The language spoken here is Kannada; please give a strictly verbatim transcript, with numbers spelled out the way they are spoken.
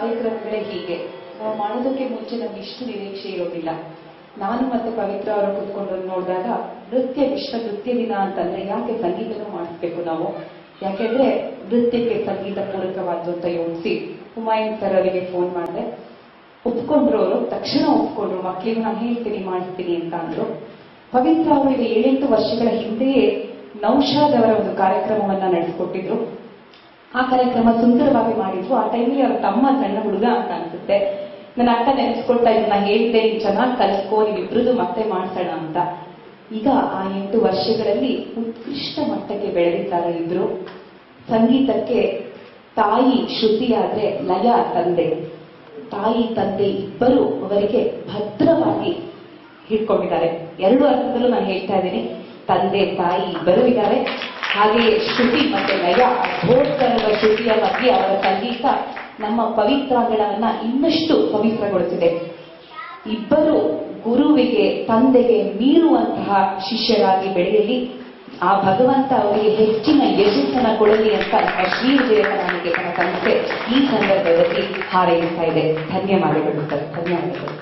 ಕಾರ್ಯಕ್ರಮಗಳೇ ಹೀಗೆ. ನಾವು ಮಾಡೋದಕ್ಕೆ ಮುಂಚೆ ನಮ್ಗೆ ಇಷ್ಟು ನಿರೀಕ್ಷೆ ಇರೋದಿಲ್ಲ. ನಾನು ಮತ್ತೆ ಪವಿತ್ರ ಅವರು ಕೂತ್ಕೊಂಡು ನೋಡಿದಾಗ ನೃತ್ಯ ವಿಶ್ವ ನೃತ್ಯ ದಿನ ಅಂತಂದ್ರೆ ಯಾಕೆ ಸಂಗೀತನೂ ಮಾಡಿಸ್ಬೇಕು ನಾವು, ಯಾಕೆಂದ್ರೆ ನೃತ್ಯಕ್ಕೆ ಸಂಗೀತ ಪೂರಕವಾದ್ದು ಅಂತ ಯೋಚಿಸಿ ಹುಮಾಯೂನ್ ಸರ್ ಅವರಿಗೆ ಫೋನ್ ಮಾಡಿದೆ. ಒಪ್ಕೊಂಡ್ರು ಅವರು, ತಕ್ಷಣ ಒಪ್ಕೊಂಡ್ರು. ಮಕ್ಕಳಿಗೂ ನಾನು ಹೇಳ್ತೀನಿ ಮಾಡಿಸ್ತೀನಿ ಅಂತ ಅಂದ್ರು. ಪವಿತ್ರ ಅವರು ಈಗ ಏಳೆಂಟು ವರ್ಷಗಳ ಹಿಂದೆಯೇ ನೌಶಾದ್ ಅವರ ಒಂದು ಕಾರ್ಯಕ್ರಮವನ್ನ ನಡೆಸಿಕೊಟ್ಟಿದ್ರು. ಆ ಕಾರ್ಯಕ್ರಮ ಸುಂದರವಾಗಿ ಮಾಡಿದ್ರು. ಆ ಟೈಮಲ್ಲಿ ಅವ್ರ ತಮ್ಮ ಸಣ್ಣ ಹುಡುಗ ಅಂತ ಅನ್ಸುತ್ತೆ. ನನ್ನ ಅಕ್ಕ ನೆನೆಸ್ಕೊಳ್ತಾ ಇದನ್ನ ಹೇಳಿದ್ದೆ, ನೀನ್ ಚೆನ್ನಾಗಿ ಕಲಿಸ್ಕೋ, ನೀವಿಬ್ರದ್ದು ಮತ್ತೆ ಮಾಡ್ಸೋಣ ಅಂತ. ಈಗ ಆ ಎಂಟು ವರ್ಷಗಳಲ್ಲಿ ಉತ್ಕೃಷ್ಟ ಮಟ್ಟಕ್ಕೆ ಬೆಳೆದಿದ್ದಾರೆ ಇಬ್ರು. ಸಂಗೀತಕ್ಕೆ ತಾಯಿ ಶ್ರುತಿಯಾದ್ರೆ ಲಯ ತಂದೆ, ತಾಯಿ ತಂದೆ ಇಬ್ಬರು ಅವರಿಗೆ ಭದ್ರವಾಗಿ ಹಿಡ್ಕೊಂಡಿದ್ದಾರೆ. ಎರಡು ಅರ್ಥದಲ್ಲೂ ನಾನು ಹೇಳ್ತಾ ಇದ್ದೀನಿ, ತಂದೆ ತಾಯಿ ಇಬ್ಬರು ಇದ್ದಾರೆ. ಹಾಗೆಯೇ ಶ್ರುತಿ ಮತ್ತೆ ಲಯ, ಘೋಷಕರದ ಶ್ರುತಿಯ ಬಗ್ಗೆ ಅವರ ಸಂಗೀತ ನಮ್ಮ ಪವಿತ್ರಾಂಗಣವನ್ನ ಇನ್ನಷ್ಟು ಪವಿತ್ರಗೊಳಿಸಿದೆ. ಇಬ್ಬರು ಗುರುವಿಗೆ ತಂದೆಗೆ ಮೀರುವಂತಹ ಶಿಷ್ಯರಾಗಿ ಬೆಳೆಯಲಿ, ಆ ಭಗವಂತ ಅವರಿಗೆ ಹೆಚ್ಚಿನ ಯಶಸ್ಸನ್ನ ಕೊಡಲಿ ಅಂತ ನಮ್ಮ ಶ್ರೀ ವಿವೇಕಾನಂದ ಸಂಸ್ಥೆ ಈ ಸಂದರ್ಭದಲ್ಲಿ ಹಾರೈಸ್ತಾ ಇದೆ. ಧನ್ಯವಾದಗಳು ಸರ್, ಧನ್ಯವಾದಗಳು.